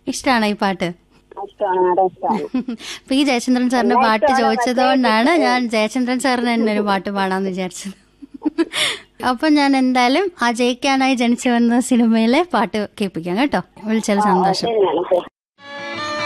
ഇഷ്ടമാണോ ഈ പാട്ട്? ഇഷ്ടമാണ് മാഡം, ഇഷ്ടമാണ്. അപ്പൊ ഈ ജയചന്ദ്രൻ സാറിന്റെ പാട്ട് ചോദിച്ചതുകൊണ്ടാണ് ഞാൻ ജയചന്ദ്രൻ സാറിന് തന്നെ ഒരു പാട്ട് പാടാന്ന് വിചാരിച്ചത്. അപ്പൊ ഞാൻ എന്തായാലും ആ ജയിക്കാനായി ജനിച്ചു വന്ന സിനിമയിലെ പാട്ട് കേൾപ്പിക്കാം കേട്ടോ. വിളിച്ചാൽ സന്തോഷം.